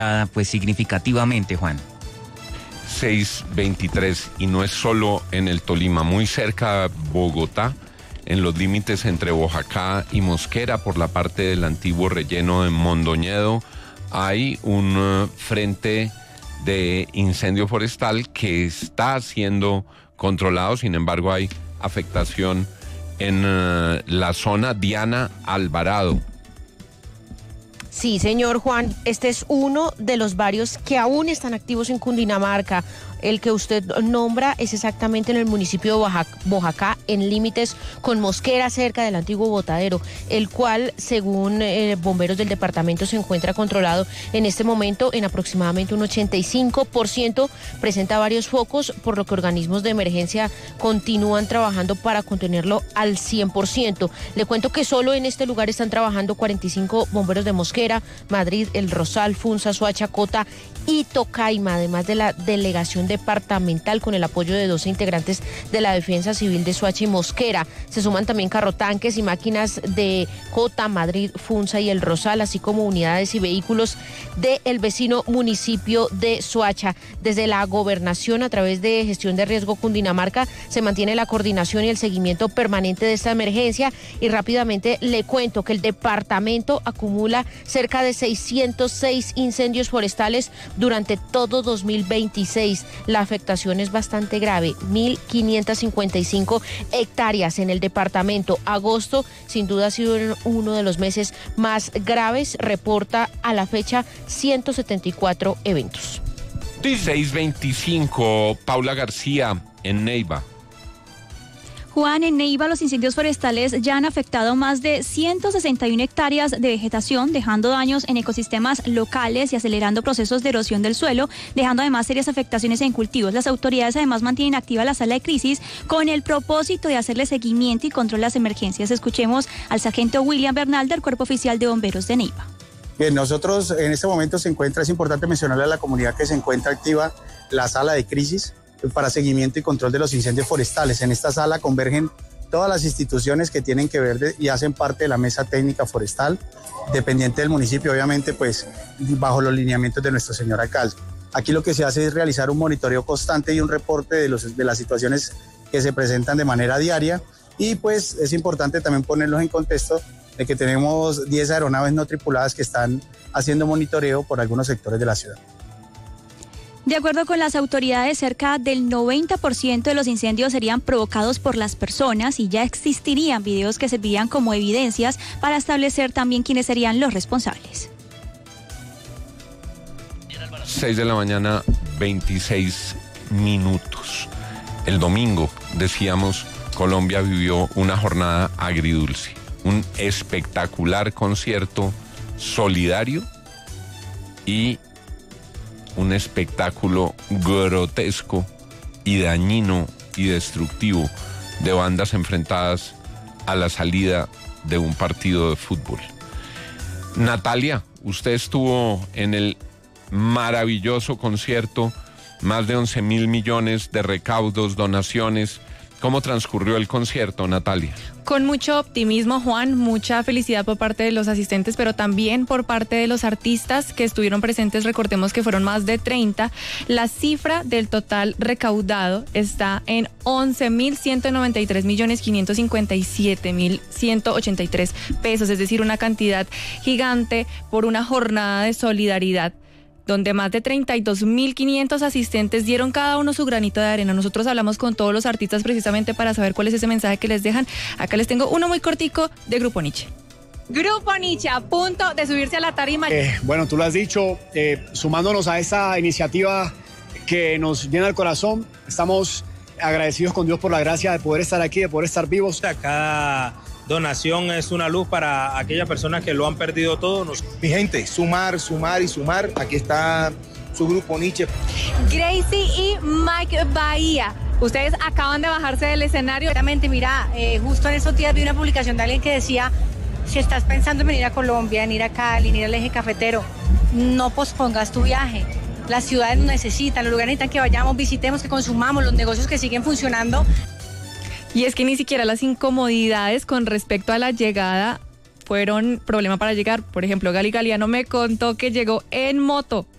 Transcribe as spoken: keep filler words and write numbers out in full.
pues significativamente, Juan. seis veintitrés, y no es solo en el Tolima, muy cerca de Bogotá, en los límites entre Boyacá y Mosquera, por la parte del antiguo relleno de Mondoñedo, hay un uh, frente de incendio forestal que está siendo controlado. Sin embargo, hay afectación en uh, la zona Diana Alvarado. Sí, señor Juan, este es uno de los varios que aún están activos en Cundinamarca. El que usted nombra es exactamente en el municipio de Boyacá, en límites con Mosquera, cerca del antiguo botadero, el cual, según eh, bomberos del departamento, se encuentra controlado en este momento en aproximadamente un ochenta y cinco por ciento. Presenta varios focos, por lo que organismos de emergencia continúan trabajando para contenerlo al cien por ciento. Le cuento que solo en este lugar están trabajando cuarenta y cinco bomberos de Mosquera, Madrid, El Rosal, Funza, Soacha, Cota y Tocaima, además de la delegación departamental con el apoyo de doce integrantes de la Defensa Civil de Soacha y Mosquera. Se suman también carrotanques y máquinas de Cota, Madrid, Funza y El Rosal, así como unidades y vehículos del vecino municipio de Soacha. Desde la gobernación, a través de Gestión de Riesgo Cundinamarca, se mantiene la coordinación y el seguimiento permanente de esta emergencia, y rápidamente le cuento que el departamento acumula cerca de seiscientos seis incendios forestales durante todo dos mil veintiséis. La afectación es bastante grave, mil quinientas cincuenta y cinco hectáreas en el departamento. Agosto, sin duda, ha sido uno de los meses más graves. Reporta a la fecha ciento setenta y cuatro eventos. seis veinticinco, Paula García, en Neiva. Juan, en Neiva los incendios forestales ya han afectado más de ciento sesenta y una hectáreas de vegetación, dejando daños en ecosistemas locales y acelerando procesos de erosión del suelo, dejando además serias afectaciones en cultivos. Las autoridades además mantienen activa la sala de crisis con el propósito de hacerle seguimiento y control a las emergencias. Escuchemos al sargento William Bernal del Cuerpo Oficial de Bomberos de Neiva. Bien, nosotros en este momento se encuentra, es importante mencionarle a la comunidad que se encuentra activa la sala de crisis para seguimiento y control de los incendios forestales. En esta sala convergen todas las instituciones que tienen que ver de, y hacen parte de la mesa técnica forestal, dependiente del municipio, obviamente, pues bajo los lineamientos de nuestro señor alcalde. Aquí lo que se hace es realizar un monitoreo constante y un reporte de, los, de las situaciones que se presentan de manera diaria, y pues es importante también ponerlos en contexto de que tenemos diez aeronaves no tripuladas que están haciendo monitoreo por algunos sectores de la ciudad. De acuerdo con las autoridades, cerca del noventa por ciento de los incendios serían provocados por las personas, y ya existirían videos que servirían como evidencias para establecer también quiénes serían los responsables. seis de la mañana, veintiséis minutos. El domingo, decíamos, Colombia vivió una jornada agridulce, un espectacular concierto solidario y un espectáculo grotesco y dañino y destructivo de bandas enfrentadas a la salida de un partido de fútbol. Natalia, usted estuvo en el maravilloso concierto, más de once mil millones de recaudos, donaciones. ¿Cómo transcurrió el concierto, Natalia? Con mucho optimismo, Juan, mucha felicidad por parte de los asistentes, pero también por parte de los artistas que estuvieron presentes. Recordemos que fueron más de treinta. La cifra del total recaudado está en once mil ciento noventa y tres millones quinientos cincuenta y siete mil ciento ochenta y tres pesos, es decir, una cantidad gigante por una jornada de solidaridad, donde más de treinta y dos mil quinientos asistentes dieron cada uno su granito de arena. Nosotros hablamos con todos los artistas precisamente para saber cuál es ese mensaje que les dejan. Acá les tengo uno muy cortico de Grupo Nietzsche. Grupo Nietzsche, a punto de subirse a la tarima. Eh, bueno, tú lo has dicho, eh, sumándonos a esta iniciativa que nos llena el corazón. Estamos agradecidos con Dios por la gracia de poder estar aquí, de poder estar vivos. Cada donación es una luz para aquellas personas que lo han perdido todo. Mi gente, sumar, sumar y sumar. Aquí está su Grupo Nietzsche. Gracie y Mike Bahía, ustedes acaban de bajarse del escenario. Realmente, mira, eh, justo en estos días vi una publicación de alguien que decía: si estás pensando en venir a Colombia, en ir a Cali, en ir al eje cafetero, no pospongas tu viaje. Las ciudades nos necesitan, los lugares necesitan que vayamos, visitemos, que consumamos, los negocios que siguen funcionando. Y es que ni siquiera las incomodidades con respecto a la llegada fueron problema para llegar. Por ejemplo, Gali Galiano me contó que llegó en moto.